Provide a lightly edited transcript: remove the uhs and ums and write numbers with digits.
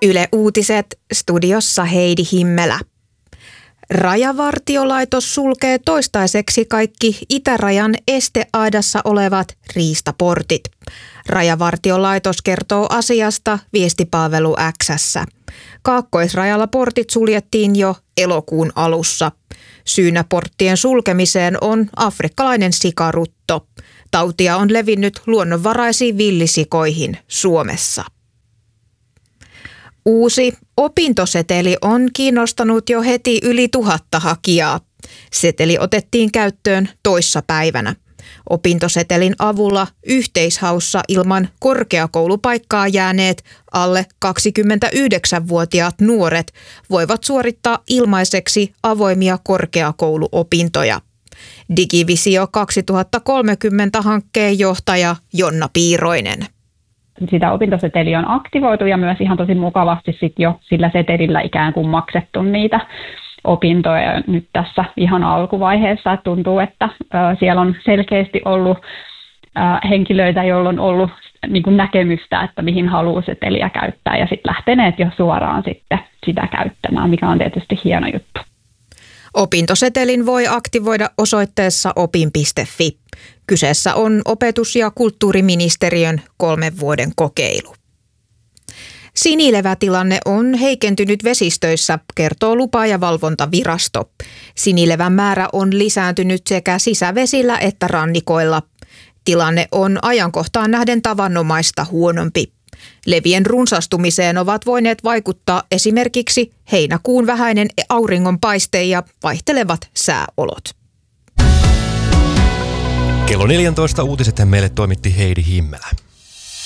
Yle Uutiset, studiossa Heidi Himmelä. Rajavartiolaitos sulkee toistaiseksi kaikki itärajan esteaidassa olevat riistaportit. Rajavartiolaitos kertoo asiasta viestipalvelu X:ssä. Kaakkoisrajalla portit suljettiin jo elokuun alussa. Syynä porttien sulkemiseen on afrikkalainen sikarutto. Tautia on levinnyt luonnonvaraisiin villisikoihin Suomessa. Uusi opintoseteli on kiinnostanut jo heti yli 1000 hakijaa. Seteli otettiin käyttöön toissapäivänä. Opintosetelin avulla yhteishaussa ilman korkeakoulupaikkaa jääneet alle 29-vuotiaat nuoret voivat suorittaa ilmaiseksi avoimia korkeakouluopintoja. Digivisio 2030-hankkeen johtaja Jonna Piiroinen. Sitä opintoseteliä on aktivoitu ja myös ihan tosi mukavasti sit jo sillä setelillä ikään kuin maksettu niitä opintoja nyt tässä ihan alkuvaiheessa. Että tuntuu, että siellä on selkeästi ollut henkilöitä, joilla on ollut niin kuin näkemystä, että mihin haluaa seteliä käyttää ja sitten lähteneet jo suoraan sitten sitä käyttämään, mikä on tietysti hieno juttu. Opintosetelin voi aktivoida osoitteessa opin.fi. Kyseessä on opetus- ja kulttuuriministeriön 3 vuoden kokeilu. Sinilevätilanne on heikentynyt vesistöissä, kertoo lupa- ja valvontavirasto. Sinilevän määrä on lisääntynyt sekä sisävesillä että rannikoilla. Tilanne on ajankohtaan nähden tavanomaista huonompi. Levien runsastumiseen ovat voineet vaikuttaa esimerkiksi heinäkuun vähäinen auringonpaiste ja vaihtelevat sääolot. Kello 14 uutiset meille toimitti Heidi Himmelä.